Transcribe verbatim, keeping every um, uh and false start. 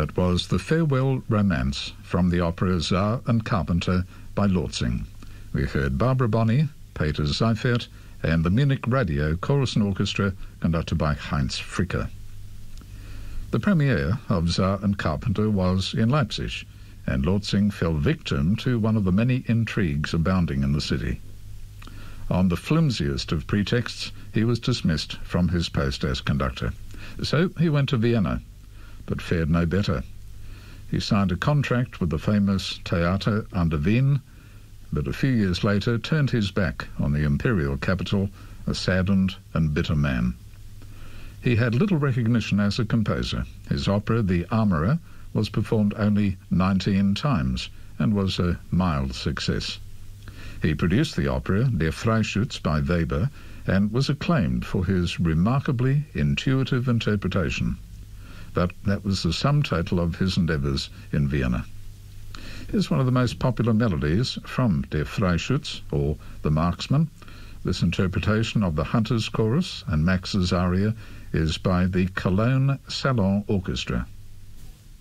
It was the Farewell Romance from the opera Czar and Carpenter by Lortzing. We heard Barbara Bonney, Peter Seifert, and the Munich Radio Chorus and Orchestra, conducted by Heinz Fricker. The premiere of Czar and Carpenter was in Leipzig, and Lortzing fell victim to one of the many intrigues abounding in the city. On the flimsiest of pretexts, he was dismissed from his post as conductor. So he went to Vienna, but fared no better. He signed a contract with the famous Theater an der Wien, but a few years later turned his back on the imperial capital, a saddened and bitter man. He had little recognition as a composer. His opera, The Armourer, was performed only nineteen times and was a mild success. He produced the opera Der Freischütz by Weber and was acclaimed for his remarkably intuitive interpretation. But that was the sum total of his endeavours in Vienna. Here's one of the most popular melodies from Der Freischütz, or The Marksman. This interpretation of the Hunter's Chorus and Max's aria is by the Cologne Salon Orchestra.